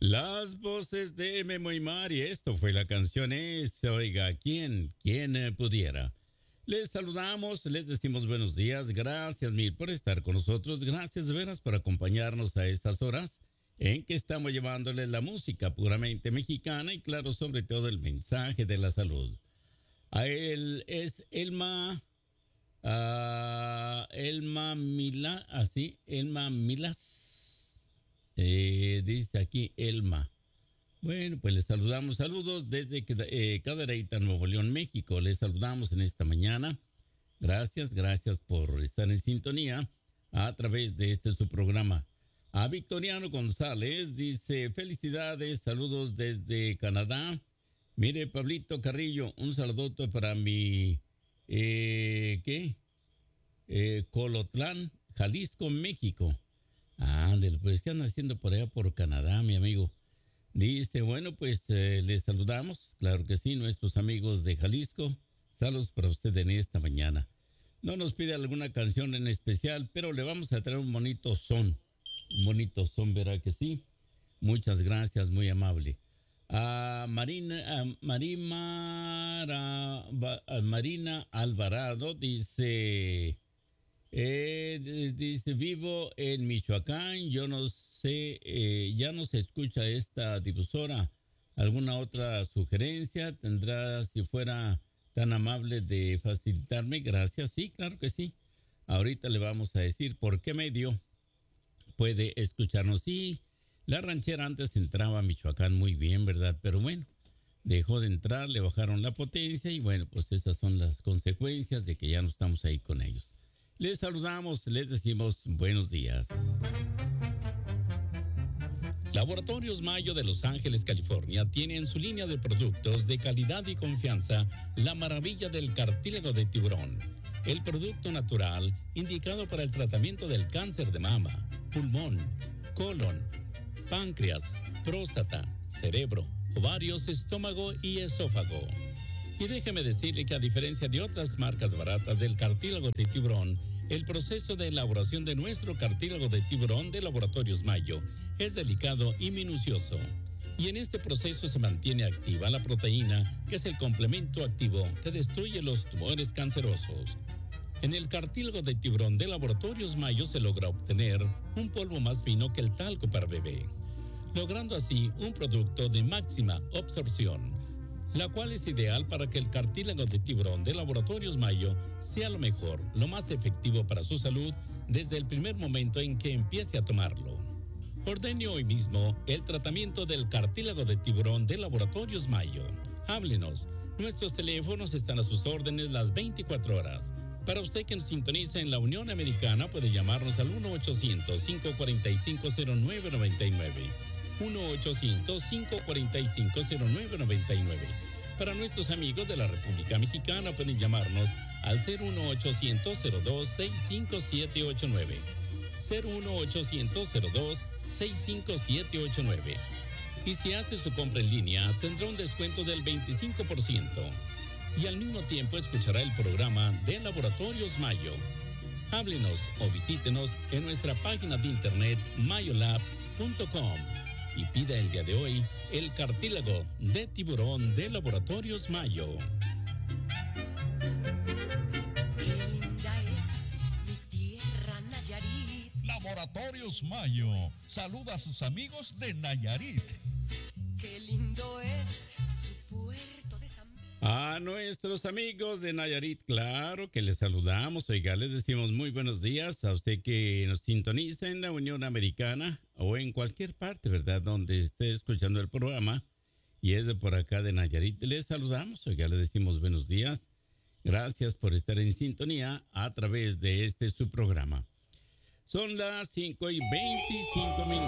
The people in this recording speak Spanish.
Las voces de Memo y Mari, esto fue la canción Oiga, ¿quién pudiera? Les saludamos, les decimos buenos días, gracias mil por estar con nosotros, gracias de veras por acompañarnos a estas horas en que estamos llevándoles la música puramente mexicana y claro, sobre todo el mensaje de la salud. A él es Elma Milas, dice aquí Elma. Bueno, pues les saludamos, saludos desde Cadereyta, Nuevo León, México. Les saludamos en esta mañana. Gracias por estar en sintonía a través de su programa. A Victoriano González dice, felicidades, saludos desde Canadá. Mire, Pablito Carrillo, un saludote para mi, Colotlán, Jalisco, México. Ándale, pues, ¿qué andan haciendo por allá por Canadá, mi amigo? Dice, bueno, pues les saludamos, claro que sí, nuestros amigos de Jalisco. Saludos para usted en esta mañana. No nos pide alguna canción en especial, pero le vamos a traer un bonito son, ¿verdad que sí? Muchas gracias, muy amable. A Marina Alvarado dice, vivo en Michoacán, yo no sé, ya no se escucha esta difusora. ¿Alguna otra sugerencia tendrá si fuera tan amable de facilitarme? Gracias. Sí, claro que sí. Ahorita le vamos a decir por qué medio puede escucharnos. Sí, la ranchera antes entraba a Michoacán muy bien, ¿verdad? Pero bueno, dejó de entrar, le bajaron la potencia y bueno, pues esas son las consecuencias de que ya no estamos ahí con ellos. Les saludamos, les decimos buenos días. Laboratorios Mayo de Los Ángeles, California, tiene en su línea de productos de calidad y confianza la maravilla del cartílago de tiburón, el producto natural indicado para el tratamiento del cáncer de mama, pulmón, colon, páncreas, próstata, cerebro, ovarios, estómago y esófago. Y déjeme decirle que a diferencia de otras marcas baratas del cartílago de tiburón, el proceso de elaboración de nuestro cartílago de tiburón de Laboratorios Mayo es delicado y minucioso. Y en este proceso se mantiene activa la proteína, que es el complemento activo que destruye los tumores cancerosos. En el cartílago de tiburón de Laboratorios Mayo se logra obtener un polvo más fino que el talco para bebé, logrando así un producto de máxima absorción, la cual es ideal para que el cartílago de tiburón de Laboratorios Mayo sea lo mejor, lo más efectivo para su salud desde el primer momento en que empiece a tomarlo. Ordene hoy mismo el tratamiento del cartílago de tiburón de Laboratorios Mayo. Háblenos, nuestros teléfonos están a sus órdenes las 24 horas. Para usted que nos sintoniza en la Unión Americana puede llamarnos al 1-800-545-0999. 1-800-545-0999. Para nuestros amigos de la República Mexicana pueden llamarnos al 01800-02-65789. 01800-02-65789. Y si hace su compra en línea, tendrá un descuento del 25%. Y al mismo tiempo escuchará el programa de Laboratorios Mayo. Háblenos o visítenos en nuestra página de internet mayolabs.com. Y pida el día de hoy el cartílago de tiburón de Laboratorios Mayo. Qué linda es mi tierra Nayarit. Laboratorios Mayo saluda a sus amigos de Nayarit. Qué lindo es su puerto de San... A nuestros amigos de Nayarit, claro que les saludamos. Oiga, les decimos muy buenos días a usted que nos sintoniza en la Unión Americana o en cualquier parte, ¿verdad?, donde esté escuchando el programa y es de por acá de Nayarit. Les saludamos, oiga, les decimos buenos días. Gracias por estar en sintonía a través de su programa. Son las 5:25 minutos.